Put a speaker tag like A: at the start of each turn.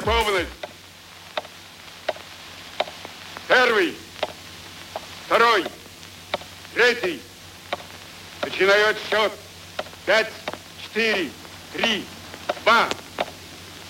A: Готовность. Первый, второй, третий. Начинаю отсчет. 5, 4, 3, 2,